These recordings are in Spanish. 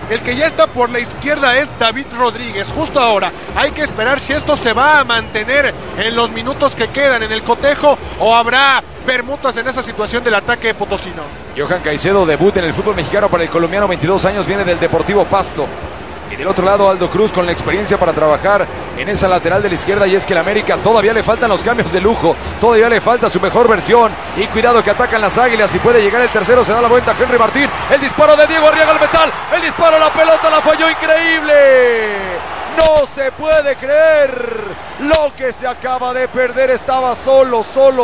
El que ya está por la izquierda es David Rodríguez. Justo ahora hay que esperar si esto se va a mantener en los minutos que quedan en el cotejo o habrá permutas en esa situación del ataque potosino. Johan Caicedo, debut en el fútbol mexicano para el colombiano, 22 años, viene del Deportivo Pasto. Y del otro lado Aldo Cruz con la experiencia para trabajar en esa lateral de la izquierda. Y es que el América todavía le faltan los cambios de lujo, todavía le falta su mejor versión. Y cuidado que atacan las Águilas y puede llegar el tercero. Se da la vuelta Henry Martín, el disparo de Diego Arriaga al metal, el disparo, la pelota la falló, increíble. No se puede creer lo que se acaba de perder. Estaba solo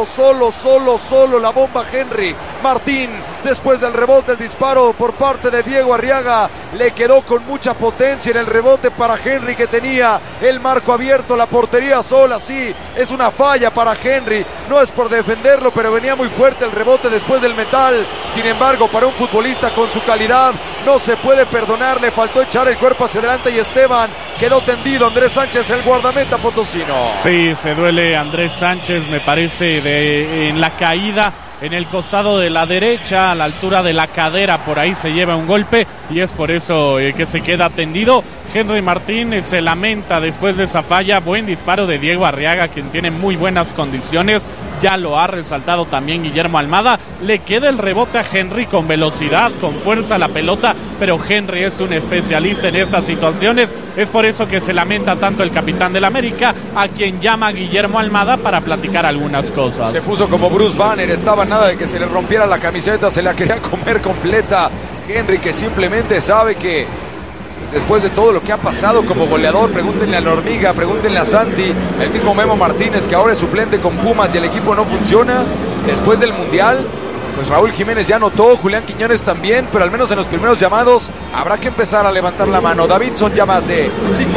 la bomba Henry Martín. Después del rebote, el disparo por parte de Diego Arriaga le quedó con mucha potencia en el rebote para Henry, que tenía el marco abierto, la portería sola. Sí, es una falla para Henry, no es por defenderlo, pero venía muy fuerte el rebote después del metal. Sin embargo, para un futbolista con su calidad no se puede perdonar, le faltó echar el cuerpo hacia adelante y Esteban quedó tendido. Andrés Sánchez, el guardameta potosino. Sí, se duele Andrés Sánchez, me parece, en la caída en el costado de la derecha, a la altura de la cadera, por ahí se lleva un golpe y es por eso que se queda tendido. Henry Martín se lamenta después de esa falla. Buen disparo de Diego Arriaga, quien tiene muy buenas condiciones. Ya lo ha resaltado también Guillermo Almada. Le queda el rebote a Henry con velocidad, con fuerza la pelota, pero Henry es un especialista en estas situaciones. Es por eso que se lamenta tanto el capitán del América, a quien llama Guillermo Almada para platicar algunas cosas. Se puso como Bruce Banner, estaba nada de que se le rompiera la camiseta, se la quería comer completa. Henry, que simplemente sabe que después de todo lo que ha pasado como goleador, pregúntenle a la Hormiga, pregúntenle a Santi, el mismo Memo Martínez, que ahora es suplente con Pumas y el equipo no funciona después del Mundial. Pues Raúl Jiménez ya anotó, Julián Quiñones también, pero al menos en los primeros llamados habrá que empezar a levantar la mano. Davidson ya más de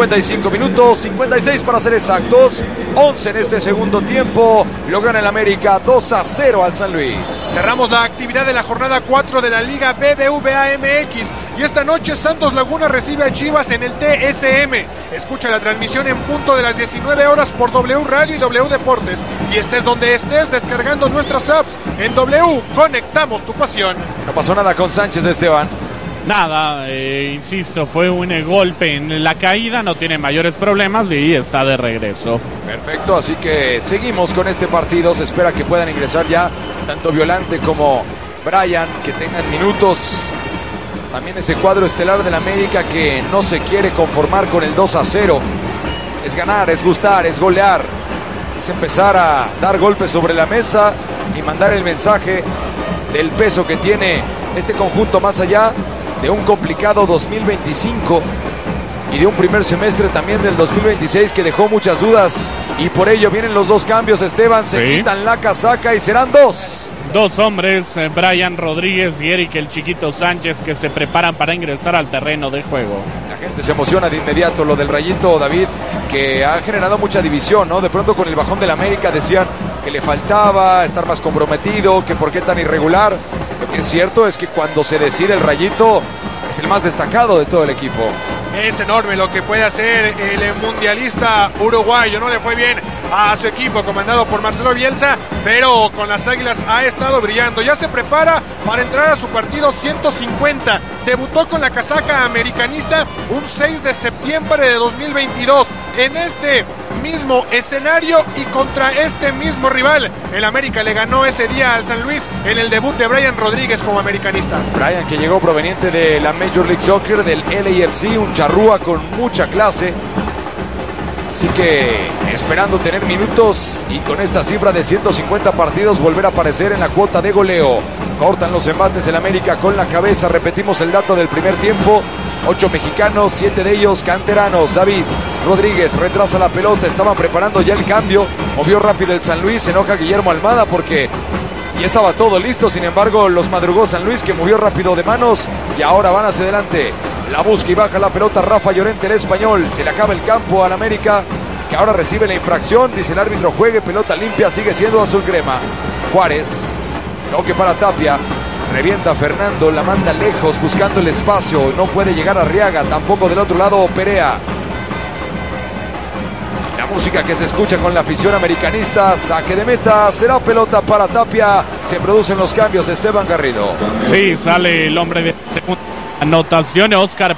55 minutos, 56 para ser exactos, 11 en este segundo tiempo, lo gana el América 2-0 al San Luis. Cerramos la actividad de la jornada 4 de la Liga BBVA MX y esta noche Santos Laguna recibe a Chivas en el TSM. Escucha la transmisión en punto de las 19 horas por W Radio y W Deportes. Y estés donde estés, descargando nuestras apps en W, conectamos tu pasión. No pasó nada con Sánchez, Esteban. Nada, insisto, fue un golpe en la caída, no tiene mayores problemas y está de regreso. Perfecto, así que seguimos con este partido. Se espera que puedan ingresar ya tanto Violante como Brian, que tengan minutos. También ese cuadro estelar del América que no se quiere conformar con el 2-0. Es ganar, es gustar, es golear. Es empezar a dar golpes sobre la mesa y mandar el mensaje del peso que tiene este conjunto más allá de un complicado 2025 y de un primer semestre también del 2026 que dejó muchas dudas, y por ello vienen los dos cambios. Esteban, se quitan la casaca y serán dos hombres, Brian Rodríguez y Eric el Chiquito Sánchez, que se preparan para ingresar al terreno de juego. La gente se emociona de inmediato. Lo del Rayito, David, que ha generado mucha división, ¿no? De pronto con el bajón del América decían que le faltaba estar más comprometido, que por qué tan irregular. Lo que es cierto es que cuando se decide el Rayito es el más destacado de todo el equipo. Es enorme lo que puede hacer el mundialista uruguayo. No le fue bien a su equipo comandado por Marcelo Bielsa, pero con las Águilas ha estado brillando. Ya se prepara para entrar a su partido 150. Debutó con la casaca americanista un 6 de septiembre de 2022 en este mismo escenario y contra este mismo rival. El América le ganó ese día al San Luis en el debut de Brian Rodríguez como americanista. Brian, que llegó proveniente de la Major League Soccer, del LAFC, un charrúa con mucha clase. Así que esperando tener minutos y con esta cifra de 150 partidos volver a aparecer en la cuota de goleo. Cortan los embates el América con la cabeza. Repetimos el dato del primer tiempo: 8 mexicanos, 7 de ellos canteranos. David Rodríguez retrasa la pelota, estaban preparando ya el cambio, movió rápido el San Luis, se enoja Guillermo Almada porque ya estaba todo listo. Sin embargo, los madrugó San Luis, que movió rápido de manos y ahora van hacia adelante. La busca y baja la pelota Rafa Llorente, el español. Se le acaba el campo al América, que ahora recibe la infracción. Dice el árbitro: juegue, pelota limpia, sigue siendo azul crema. Juárez, toque para Tapia, revienta Fernando, la manda lejos buscando el espacio, no puede llegar a Arriaga, tampoco del otro lado Perea. La música que se escucha con la afición americanista, saque de meta, será pelota para Tapia. Se producen los cambios, Esteban Garrido. Sí, sale el hombre de segunda anotación, Oscar